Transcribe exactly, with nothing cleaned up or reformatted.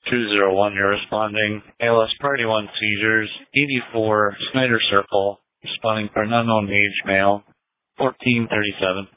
two zero one, you're responding. A L S Priority one seizures, eighty-four Snyder Circle, responding for an unknown age male, fourteen thirty-seven.